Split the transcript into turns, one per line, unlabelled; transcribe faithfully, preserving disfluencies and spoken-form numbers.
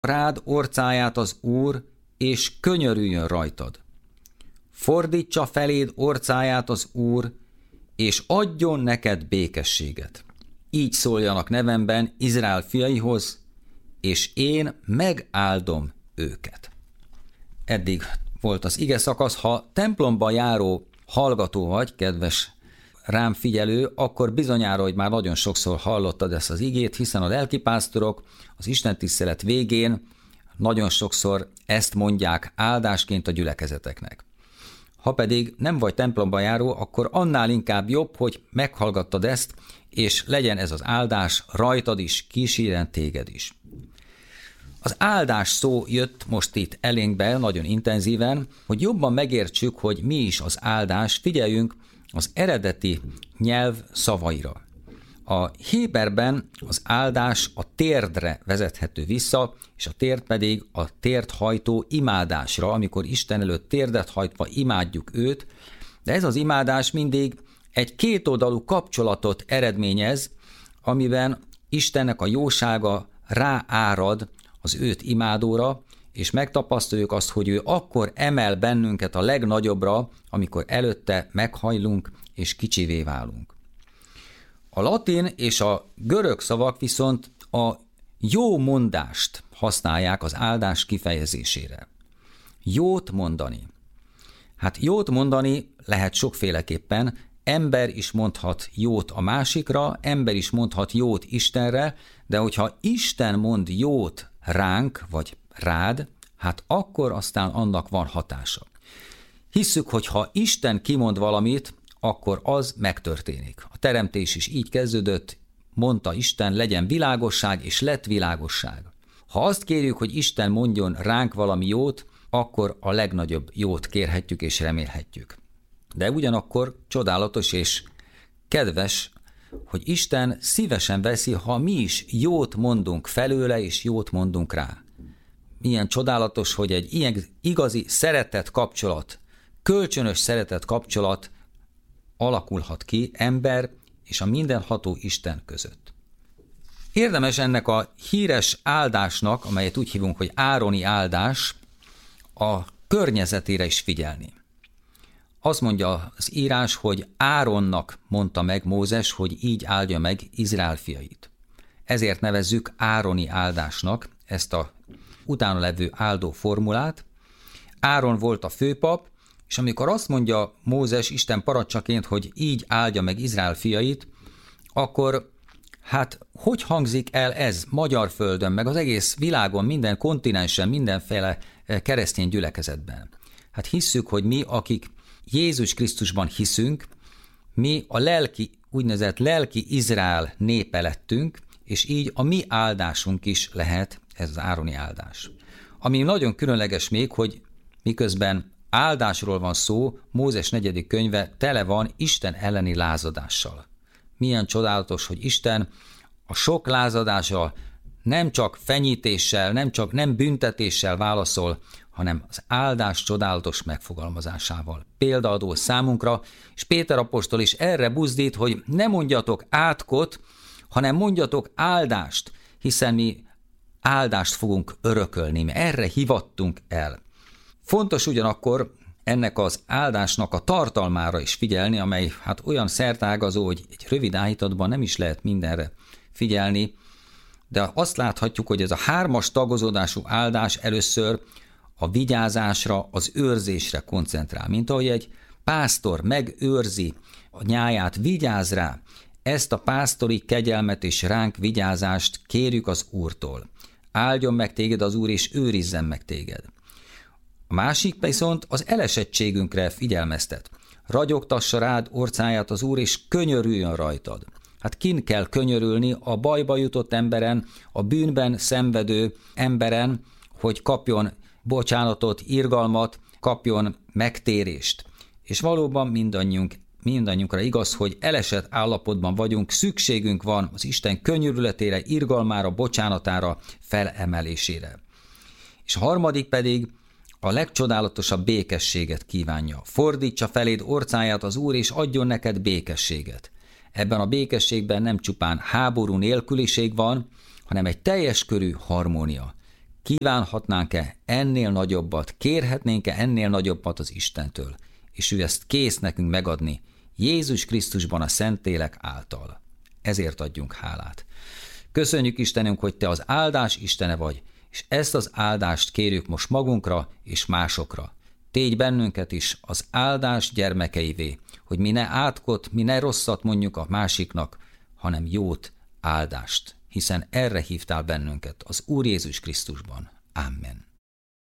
rád orcáját az Úr, és könyörüljön rajtad. Fordítsa feléd orcáját az Úr, és adjon neked békességet. Így szóljanak nevemben Izrael fiaihoz, és én megáldom őket. Eddig volt az ige szakasz. Ha templomba járó hallgató vagy, kedves rám figyelő, akkor bizonyára, hogy már nagyon sokszor hallottad ezt az igét, hiszen a lelkipásztorok az istentisztelet végén nagyon sokszor ezt mondják áldásként a gyülekezeteknek. Ha pedig nem vagy templomba járó, akkor annál inkább jobb, hogy meghallgattad ezt, és legyen ez az áldás rajtad is, kísérjen téged is. Az áldás szó jött most itt elénk be nagyon intenzíven, hogy jobban megértsük, hogy mi is az áldás, figyeljünk az eredeti nyelv szavaira. A héberben az áldás a térdre vezethető vissza, és a térd pedig a tért hajtó imádásra, amikor Isten előtt térdet hajtva imádjuk őt, de ez az imádás mindig egy kétoldalú kapcsolatot eredményez, amiben Istennek a jósága ráárad az őt imádóra, és megtapasztaljuk azt, hogy ő akkor emel bennünket a legnagyobbra, amikor előtte meghajlunk és kicsivé válunk. A latin és a görög szavak viszont a jó mondást használják az áldás kifejezésére. Jót mondani. Hát jót mondani lehet sokféleképpen, ember is mondhat jót a másikra, ember is mondhat jót Istenre, de hogyha Isten mond jót ránk, vagy rád, hát akkor aztán annak van hatása. Hisszük, hogy ha Isten kimond valamit, akkor az megtörténik. A teremtés is így kezdődött, mondta Isten, legyen világosság, és lett világosság. Ha azt kérjük, hogy Isten mondjon ránk valami jót, akkor a legnagyobb jót kérhetjük és remélhetjük. De ugyanakkor csodálatos és kedves, hogy Isten szívesen veszi, ha mi is jót mondunk felőle, és jót mondunk rá. Milyen csodálatos, hogy egy ilyen igazi szeretet kapcsolat, kölcsönös szeretet kapcsolat alakulhat ki ember és a mindenható Isten között. Érdemes ennek a híres áldásnak, amelyet úgy hívunk, hogy ároni áldás, a környezetére is figyelni. Azt mondja az írás, hogy Áronnak mondta meg Mózes, hogy így áldja meg Izrael fiait. Ezért nevezzük ároni áldásnak ezt a utána levő áldó formulát. Áron volt a főpap, és amikor azt mondja Mózes Isten parancsaként, hogy így áldja meg Izrael fiait, akkor hát hogy hangzik el ez magyar földön, meg az egész világon, minden kontinensen, mindenféle keresztény gyülekezetben? Hát hisszük, hogy mi, akik Jézus Krisztusban hiszünk, mi a lelki, úgynevezett lelki Izrael népe lettünk, és így a mi áldásunk is lehet ez az ároni áldás. Ami nagyon különleges még, hogy miközben áldásról van szó, Mózes negyedik könyve tele van Isten elleni lázadással. Milyen csodálatos, hogy Isten a sok lázadással nem csak fenyítéssel, nem csak nem büntetéssel válaszol, hanem az áldás csodálatos megfogalmazásával. Példaadó számunkra, és Péter apostol is erre buzdít, hogy ne mondjatok átkot, hanem mondjatok áldást, hiszen mi áldást fogunk örökölni, mi erre hivattunk el. Fontos ugyanakkor ennek az áldásnak a tartalmára is figyelni, amely hát olyan szertágazó, hogy egy rövid áhítatban nem is lehet mindenre figyelni, de azt láthatjuk, hogy ez a hármas tagozódású áldás először a vigyázásra, az őrzésre koncentrál. Mint ahogy egy pásztor megőrzi a nyáját, vigyáz rá, ezt a pásztori kegyelmet és ránk vigyázást kérjük az Úrtól. Áldjon meg téged az Úr, és őrizzen meg téged. A másik viszont az elesettségünkre figyelmeztet. Ragyogtassa rád orcáját az Úr, és könyörüljön rajtad. Hát kin kell könyörülni a bajba jutott emberen, a bűnben szenvedő emberen, hogy kapjon bocsánatot, irgalmat, kapjon megtérést. És valóban mindannyiunk, mindannyiunkra igaz, hogy elesett állapotban vagyunk, szükségünk van az Isten könyörületére, irgalmára, bocsánatára, felemelésére. És a harmadik pedig a legcsodálatosabb békességet kívánja. Fordítsa feléd orcáját az Úr, és adjon neked békességet. Ebben a békességben nem csupán háború nélküliség van, hanem egy teljes körű harmónia. Kívánhatnánk-e ennél nagyobbat, kérhetnénk-e ennél nagyobbat az Istentől, és ő ezt kész nekünk megadni Jézus Krisztusban a Szentlélek által. Ezért adjunk hálát. Köszönjük, Istenünk, hogy Te az áldás Istene vagy, és ezt az áldást kérjük most magunkra és másokra. Tégy bennünket is az áldás gyermekeivé, hogy mi ne átkot, mi ne rosszat mondjuk a másiknak, hanem jót, áldást, hiszen erre hívtál bennünket az Úr Jézus Krisztusban. Amen.